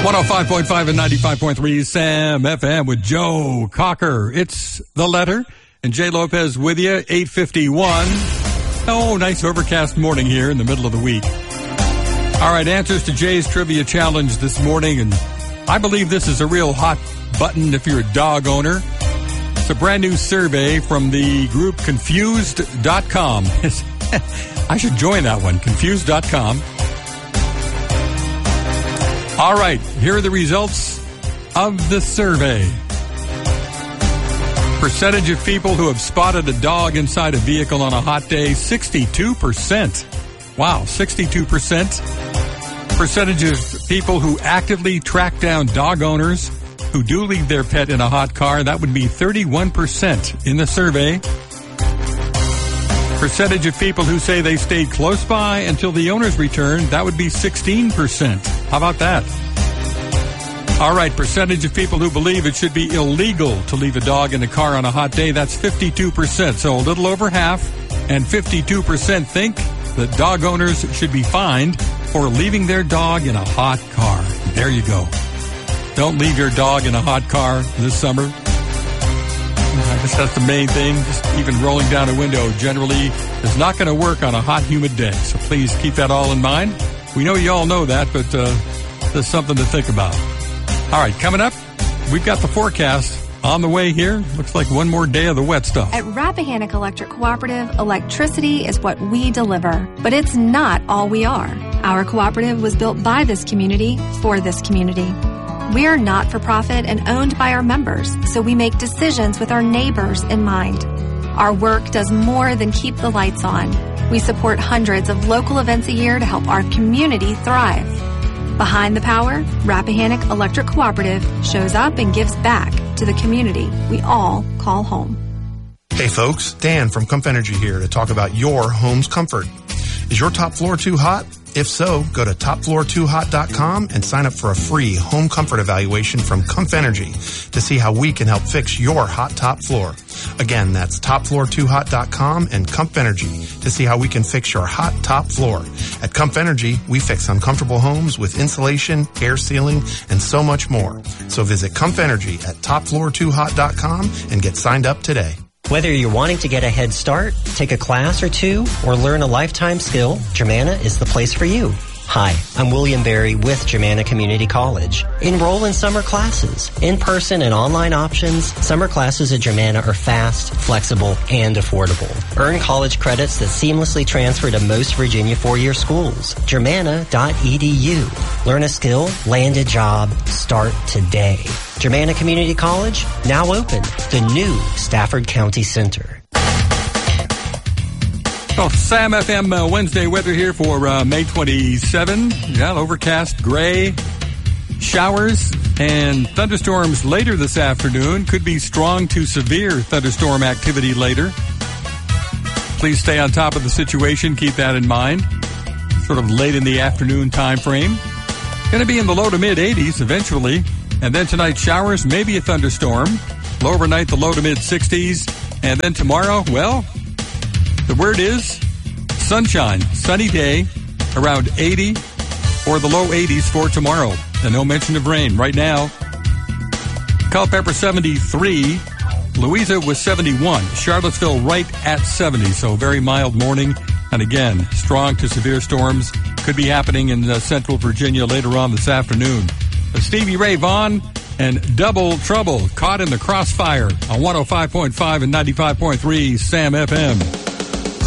105.5 and 95.3 Sam FM with Joe Cocker. It's The Letter, and Jay Lopez with you, 8:51. Oh, nice overcast morning here in the middle of the week. All right, answers to Jay's trivia challenge this morning, and I believe this is a real hot button if you're a dog owner. It's a brand new survey from the group Confused.com. I should join that one, Confused.com. All right, here are the results of the survey. Percentage of people who have spotted a dog inside a vehicle on a hot day, 62%. Wow, 62%. Percentage of people who actively track down dog owners who do leave their pet in a hot car, that would be 31% in the survey. Percentage of people who say they stayed close by until the owner's return, that would be 16%. How about that? All right, percentage of people who believe it should be illegal to leave a dog in a car on a hot day, that's 52%. So a little over half, and 52% think that dog owners should be fined for leaving their dog in a hot car. There you go. Don't leave your dog in a hot car this summer. I guess that's the main thing. Just even rolling down a window generally is not going to work on a hot, humid day. So please keep that all in mind. We know you all know that, but there's something to think about. All right, coming up, we've got the forecast on the way here. Looks like one more day of the wet stuff. At Rappahannock Electric Cooperative, electricity is what we deliver, but it's not all we are. Our cooperative was built by this community for this community. We are not-for-profit and owned by our members, so we make decisions with our neighbors in mind. Our work does more than keep the lights on. We support hundreds of local events a year to help our community thrive. Behind the power, Rappahannock Electric Cooperative shows up and gives back to the community we all call home. Hey folks, Dan from Comf Energy here to talk about your home's comfort. Is your top floor too hot? If so, go to topfloor2hot.com and sign up for a free home comfort evaluation from Comf Energy to see how we can help fix your hot top floor. Again, that's topfloor2hot.com and Comf Energy to see how we can fix your hot top floor. At Comf Energy, we fix uncomfortable homes with insulation, air sealing, and so much more. So visit Comf Energy at topfloor2hot.com and get signed up today. Whether you're wanting to get a head start, take a class or two, or learn a lifetime skill, Germanna is the place for you. Hi, I'm William Berry with Germanna Community College. Enroll in summer classes. In-person and online options, summer classes at Germanna are fast, flexible, and affordable. Earn college credits that seamlessly transfer to most Virginia four-year schools. Germanna.edu. Learn a skill, land a job, start today. Germanna Community College, now open. The new Stafford County Center. Well, Sam FM Wednesday weather here for May 27. Yeah, overcast, gray, showers, and thunderstorms later this afternoon. Could be strong to severe thunderstorm activity later. Please stay on top of the situation. Keep that in mind. Sort of late in the afternoon time frame. Going to be in the low to mid 80s eventually. And then tonight, showers, maybe a thunderstorm. Low overnight, the low to mid 60s. And then tomorrow, well, the word is sunshine, sunny day, around 80 or the low 80s for tomorrow. And no mention of rain. Right now, Culpeper 73, Louisa was 71, Charlottesville right at 70. So very mild morning. And again, strong to severe storms could be happening in central Virginia later on this afternoon. Stevie Ray Vaughan and Double Trouble caught in the crossfire on 105.5 and 95.3 Sam FM.